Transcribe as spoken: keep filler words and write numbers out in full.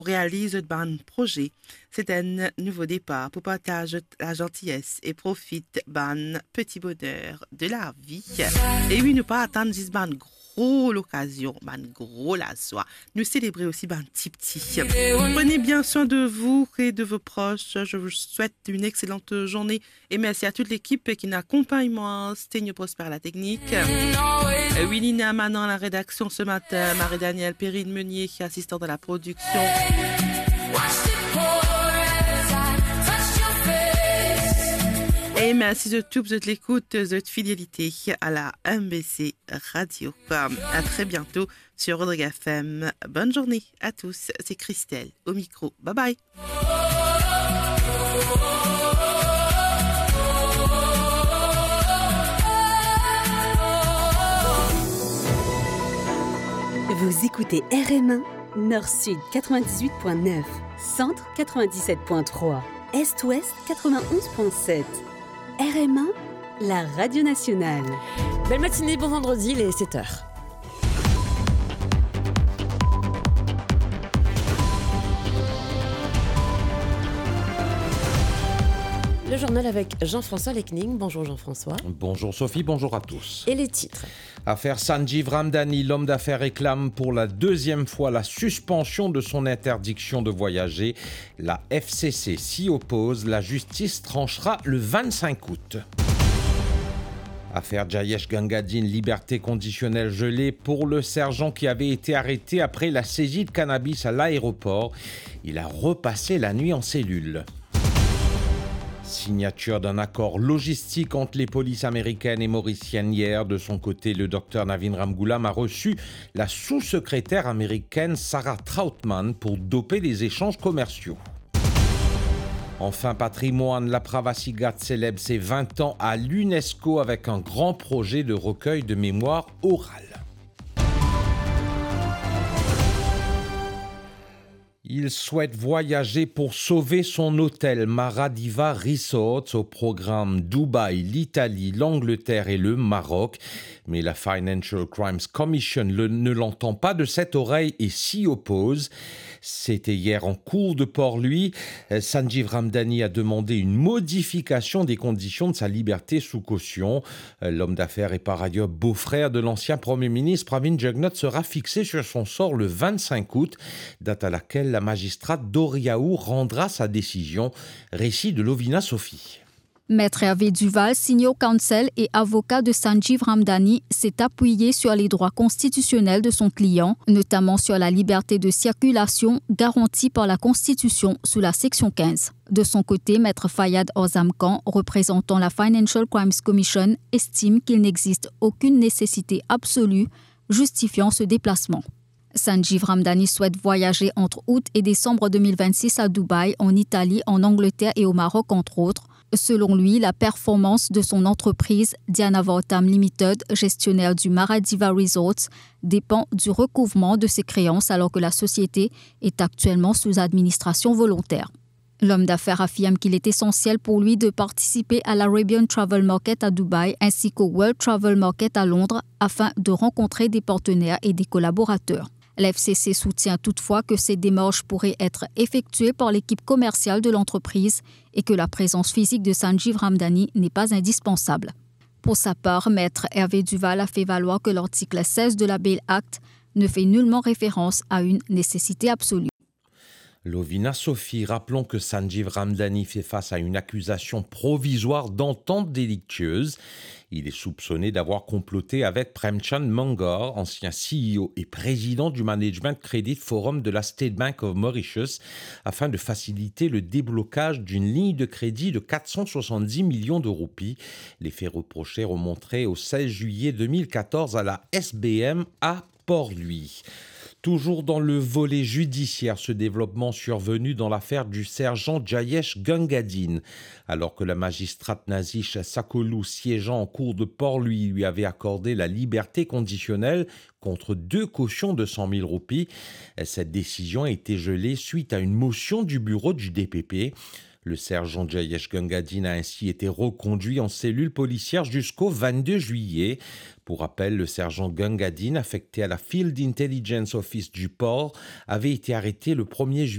réalise un projet. C'est un nouveau départ pour partager la gentillesse et profite d'un petit bonheur de la vie. Et oui, nous pas attendre juste ban gros l'occasion, ban gros la soie. Nous célébrer aussi ban petit petit. Prenez bien soin de vous et de vos proches. Je vous souhaite une excellente journée et merci à toute l'équipe qui n'accompagne moi. Sténio Prosper la technique. Willy Naman dans la rédaction ce matin, Marie-Danielle Perrine Meunier qui est assistante à la production. Et merci de tout, de l'écoute, de votre fidélité à la M B C Radio. À très bientôt sur Rodrigue F M. Bonne journée à tous. C'est Christelle au micro. Bye bye. Vous écoutez R M un, Nord-Sud quatre-vingt-dix-huit point neuf, Centre quatre-vingt-dix-sept point trois, Est-Ouest quatre-vingt-onze point sept. R M un, la radio nationale. Belle matinée, bon vendredi, il est sept heures. Le journal avec Jean-François Lecning. Bonjour Jean-François. Bonjour Sophie, bonjour à tous. Et les titres. Affaire Sanjeev Ramdhani, l'homme d'affaires réclame pour la deuxième fois la suspension de son interdiction de voyager. La F C C s'y oppose, la justice tranchera le vingt-cinq août. Affaire Jayesh Gangadine, liberté conditionnelle gelée pour le sergent qui avait été arrêté après la saisie de cannabis à l'aéroport. Il a repassé la nuit en cellule. Signature d'un accord logistique entre les polices américaines et mauriciennes hier. De son côté, le docteur Navin Ramgoolam a reçu la sous-secrétaire américaine Sarah Trautmann pour doper les échanges commerciaux. Enfin, patrimoine, la Pravasi Ghat célèbre ses vingt ans à l'UNESCO avec un grand projet de recueil de mémoire orale. Il souhaite voyager pour sauver son hôtel Maradiva Resorts au programme Dubaï, l'Italie, l'Angleterre et le Maroc. Mais la Financial Crimes Commission le, ne l'entend pas de cette oreille et s'y oppose. C'était hier en cours de Port-Louis. Sanjeev Ramdhani a demandé une modification des conditions de sa liberté sous caution. L'homme d'affaires et par ailleurs beau-frère de l'ancien Premier ministre Pravin Jugnauth sera fixé sur son sort le vingt-cinq août, date à laquelle la magistrate Doriaou rendra sa décision. Récit de Lovina Sophie. Maître Hervé Duval, senior counsel et avocat de Sanjeev Ramdhani, s'est appuyé sur les droits constitutionnels de son client, notamment sur la liberté de circulation garantie par la Constitution sous la section quinze. De son côté, Maître Fayad Orzamkan, représentant la Financial Crimes Commission, estime qu'il n'existe aucune nécessité absolue justifiant ce déplacement. Sanjeev Ramdhani souhaite voyager entre août et décembre deux mille vingt-six à Dubaï, en Italie, en Angleterre et au Maroc, entre autres. Selon lui, la performance de son entreprise Diana Vortam Limited, gestionnaire du Maradiva Resorts, dépend du recouvrement de ses créances alors que la société est actuellement sous administration volontaire. L'homme d'affaires affirme qu'il est essentiel pour lui de participer à l'Arabian Travel Market à Dubaï ainsi qu'au World Travel Market à Londres afin de rencontrer des partenaires et des collaborateurs. L'F C C soutient toutefois que ces démarches pourraient être effectuées par l'équipe commerciale de l'entreprise et que la présence physique de Sanjeev Ramdhani n'est pas indispensable. Pour sa part, Maître Hervé Duval a fait valoir que l'article seize de la Bail Act ne fait nullement référence à une nécessité absolue. Lovina Sophie, rappelons que Sanjeev Ramdhani fait face à une accusation provisoire d'entente délictueuse. Il est soupçonné d'avoir comploté avec Premchand Mangor, ancien C E O et président du Management Credit Forum de la State Bank of Mauritius, afin de faciliter le déblocage d'une ligne de crédit de quatre cent soixante-dix millions de roupies. Les faits reprochés remonteraient au seize juillet deux mille quatorze à la S B M à Port-Louis. Toujours dans le volet judiciaire, ce développement survenu dans l'affaire du sergent Jayesh Gangadine. Alors que la magistrate Nazish Sakolou, siégeant en cour de Port-Louis, lui avait accordé la liberté conditionnelle contre deux cautions de cent mille roupies, cette décision a été gelée suite à une motion du bureau du D P P. Le sergent Jayesh Gangadine a ainsi été reconduit en cellule policière jusqu'au vingt-deux juillet. Pour rappel, le sergent Gangadine, affecté à la Field Intelligence Office du port, avait été arrêté le premier juillet.